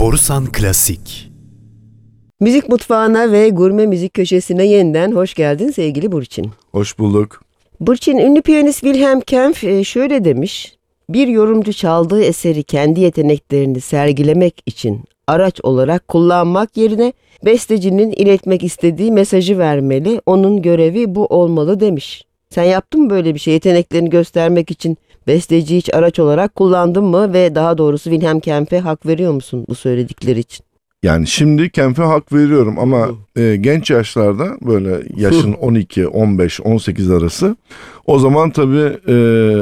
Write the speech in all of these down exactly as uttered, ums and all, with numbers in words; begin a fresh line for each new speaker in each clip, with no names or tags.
Borusan Klasik.
Müzik mutfağına ve gurme müzik köşesine yeniden hoş geldin sevgili Burçin.
Hoş bulduk.
Burçin, ünlü piyanist Wilhelm Kempf şöyle demiş: bir yorumcu çaldığı eseri kendi yeteneklerini sergilemek için araç olarak kullanmak yerine bestecinin iletmek istediği mesajı vermeli, onun görevi bu olmalı demiş. Sen yaptın mı böyle bir şey? Yeteneklerini göstermek için besteciyi hiç araç olarak kullandın mı ve daha doğrusu Wilhelm Kempf'e hak veriyor musun bu söyledikleri için?
Yani şimdi Kempf'e hak veriyorum ama e, genç yaşlarda böyle yaşın on iki, on beş, on sekiz arası o zaman tabii e,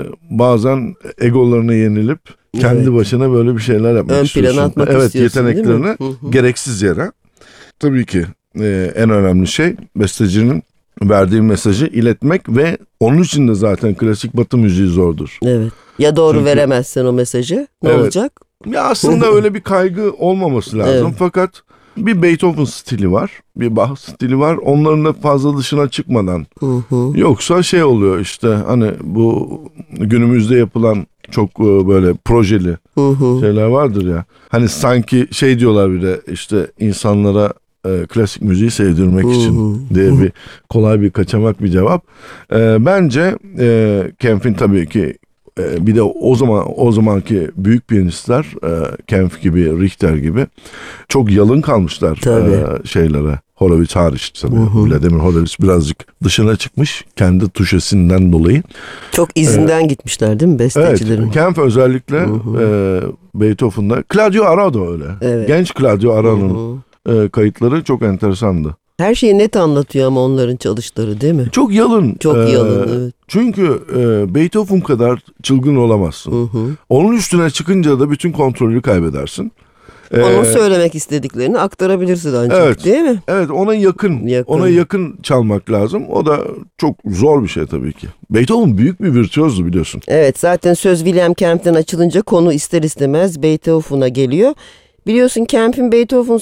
bazen egolarına yenilip kendi
Evet.
başına böyle bir şeyler yapmak
Ön
istiyorsun.
plana atmak
Evet,
istiyorsun, değil mi?
yeteneklerini
Hı hı.
gereksiz yere. Tabii ki e, en önemli şey bestecinin verdiği mesajı iletmek ve onun için de zaten klasik Batı müziği zordur.
Evet. Ya doğru
Çünkü-
veremezsen o mesajı ne
Evet.
olacak?
Ya aslında öyle bir kaygı olmaması lazım.
Evet.
Fakat bir Beethoven stili var, bir Bach stili var. Onların da fazla dışına çıkmadan.
Hı hı.
Yoksa şey oluyor işte hani bu günümüzde yapılan çok e, böyle projeli
Hı hı.
şeyler vardır ya. Hani sanki şey diyorlar bir de işte insanlara e, klasik müziği sevdirmek
Hı
için
hı.
diye bir kolay bir kaçamak bir cevap. E, bence e, Kempf'in tabii ki e, bir de o zaman o zamanki büyük piyanistler e, Kempf gibi, Richter gibi çok yalın kalmışlar
Tabii.
e, şeylere. Horowitz hariç tabii.
Hı hı.
Vladimir Horowitz birazcık dışına çıkmış kendi tuşesinden dolayı.
Çok izinden gitmişler değil mi bestecilerin?
Evet, Kempf özellikle
Hı hı.
e, Beethoven'da. Claudio Arado öyle.
Evet.
Genç Claudio Arado'nun
Hı hı.
e, kayıtları çok enteresandı.
Her şeyi net anlatıyor ama onların çalışları, değil mi?
Çok yalın.
Çok
e,
yalın, evet.
Çünkü e, Beethoven kadar çılgın olamazsın.
Hı hı.
Onun üstüne çıkınca da bütün kontrolü kaybedersin. E,
Onun söylemek istediklerini aktarabilirsin ancak,
evet.
değil mi?
Evet, ona yakın,
Yakın.
ona yakın çalmak lazım. O da çok zor bir şey tabii ki. Beethoven büyük bir virtüözdü biliyorsun.
Evet, zaten söz Wilhelm Kempf'ten açılınca konu ister istemez Beethoven'a geliyor. Biliyorsun Kempf'in Beethoven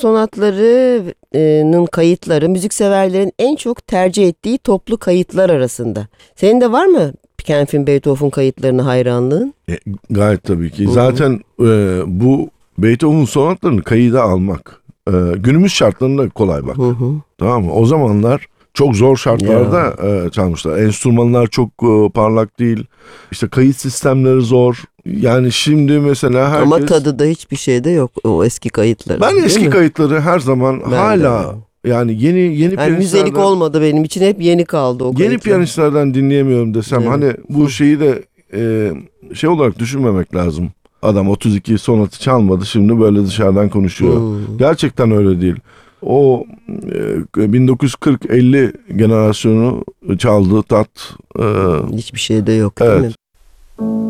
sonatlarının kayıtları müzikseverlerin en çok tercih ettiği toplu kayıtlar arasında. Senin de var mı Kempf'in Beethoven kayıtlarına hayranlığın?
E, gayet tabii ki.
Hı hı.
Zaten e, bu Beethoven sonatlarını kayıda almak e, günümüz şartlarında kolay bak.
Hı hı.
Tamam mı? O zamanlar çok zor şartlarda e, çalmışlar. Enstrümanlar çok e, parlak değil. İşte kayıt sistemleri zor. Yani şimdi mesela herkes...
Ama tadı da hiçbir şeyde yok o eski kayıtların.
Ben
değil
eski
mi?
kayıtları her zaman
Ben
hala yani yeni yeni
Yani
piyanistlerden,
müzelik olmadı benim için, hep yeni kaldı o
yeni
kayıtlar.
piyanistlerden dinleyemiyorum desem
Evet.
hani bu şeyi de e, şey olarak düşünmemek lazım. Adam otuz iki sonatı çalmadı, şimdi böyle dışarıdan konuşuyor.
Hmm.
Gerçekten öyle değil. O e, bin dokuz yüz kırk elli generasyonu çaldığı tat e,
Hiçbir şeyde yok, değil
evet.
mi?